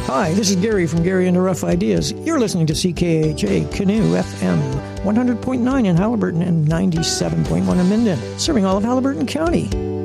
Hi, this is Gary from Gary and the Rough Ideas. You're listening to CKHA Canoe FM, 100.9 in Haliburton and 97.1 in Minden, serving all of Haliburton County.